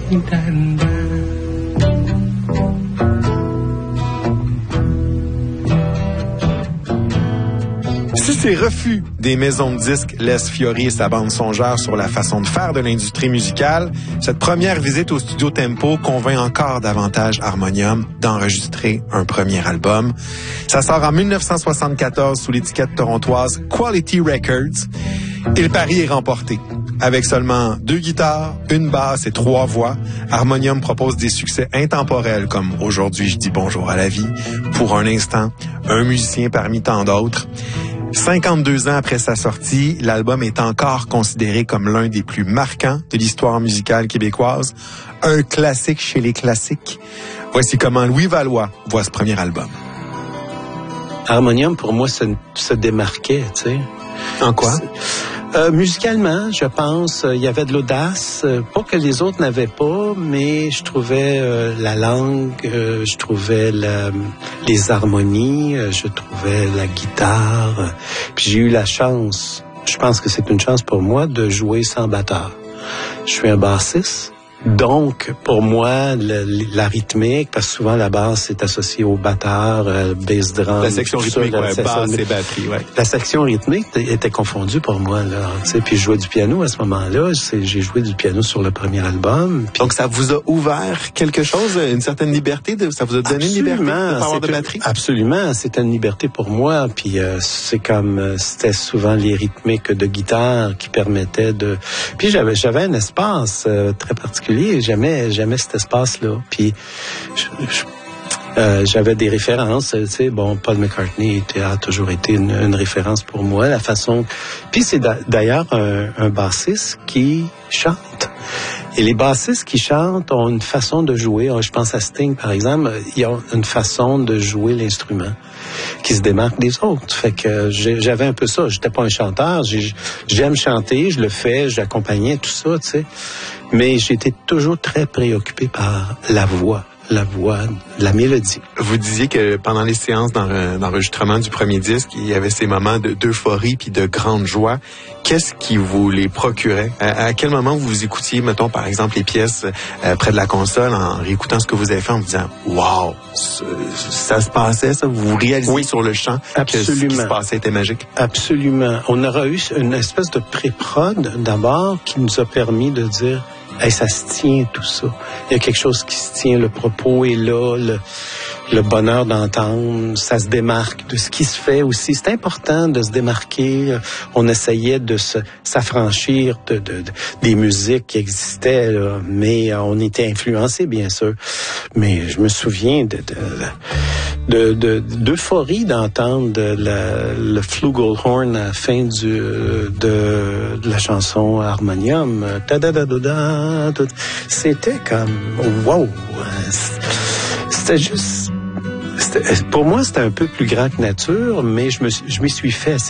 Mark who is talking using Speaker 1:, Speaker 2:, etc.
Speaker 1: Si ces refus des maisons de disques laissent Fiori et sa bande songeur sur la façon de faire de l'industrie musicale, cette première visite au studio Tempo convainc encore davantage Harmonium d'enregistrer un premier album. Ça sort en 1974 sous l'étiquette torontoise Quality Records et le pari est remporté. Avec seulement 2 guitares, une basse et 3 voix, Harmonium propose des succès intemporels comme « Aujourd'hui, je dis bonjour à la vie »,« Pour un instant »,« Un musicien parmi tant d'autres ». 52 ans après sa sortie, l'album est encore considéré comme l'un des plus marquants de l'histoire musicale québécoise, un classique chez les classiques. Voici comment Louis Valois voit ce premier album.
Speaker 2: Harmonium, pour moi, se démarquait, tu sais.
Speaker 1: En quoi?
Speaker 2: Musicalement, je pense, il y avait de l'audace, pas que les autres n'avaient pas, mais je trouvais la langue, je trouvais les harmonies, je trouvais la guitare. Puis j'ai eu la chance, je pense que c'est une chance pour moi, de jouer sans batteur. Je suis un bassiste. Donc, pour moi, la rythmique, parce que souvent la basse est associée au batteur, bass drum.
Speaker 1: La section rythmique, basse et batterie, ouais.
Speaker 2: La section rythmique était confondue pour moi, là. Tu sais, puis je jouais du piano à ce moment-là. J'ai joué du piano sur le premier album.
Speaker 1: Donc, ça vous a ouvert quelque chose, une certaine liberté? Ça vous a donné une liberté de avoir de batterie?
Speaker 2: Absolument. C'était une liberté pour moi. Puis c'est comme, c'était souvent les rythmiques de guitare qui permettaient de... Puis j'avais un espace très particulier. J'aimais cet espace-là. Puis j'avais des références, tu sais, bon, Paul McCartney a toujours été une référence pour moi, la façon... Puis c'est d'ailleurs un bassiste qui chante. Et les bassistes qui chantent ont une façon de jouer. Je pense à Sting, par exemple, ils ont une façon de jouer l'instrument qui se démarque des autres. Fait que j'avais un peu ça. J'étais pas un chanteur. J'aime chanter, je le fais, j'accompagnais tout ça, tu sais. Mais j'étais toujours très préoccupé par la voix, la mélodie.
Speaker 1: Vous disiez que pendant les séances d'enregistrement du premier disque, il y avait ces moments d'euphorie puis de grande joie. Qu'est-ce qui vous les procurait? À quel moment vous écoutiez, mettons, par exemple, les pièces près de la console en réécoutant ce que vous avez fait en vous disant « Wow! Ça se passait, ça? » Vous réalisez sur le champ que ce qui se passait était magique?
Speaker 2: Absolument. On aura eu une espèce de pré-prod d'abord qui nous a permis de dire hey, ça se tient tout ça. Il y a quelque chose qui se tient, le propos est là, le bonheur d'entendre, ça se démarque de ce qui se fait aussi. C'est important de se démarquer. On essayait de s'affranchir des musiques qui existaient, là, mais on était influencés, bien sûr. Mais je me souviens d'euphorie d'entendre le flugelhorn à la fin de la chanson Harmonium. C'était comme wow. C'était juste... Pour moi, c'était un peu plus grand que nature, mais je m'y suis fait.